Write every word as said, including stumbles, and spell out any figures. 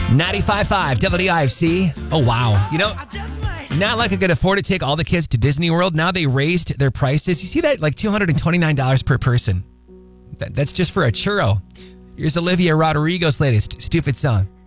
ninety-five point five W I F C. Oh, wow. You know, not like I could afford to take all the kids to Disney World. Now they raised their prices. You see that? Like two hundred twenty-nine dollars per person. That, that's just for a churro. Here's Olivia Rodrigo's latest stupid song.